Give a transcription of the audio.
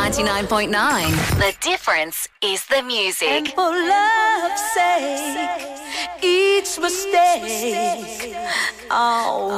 99.9. The difference is the music. And for love's sake, each mistake. Oh.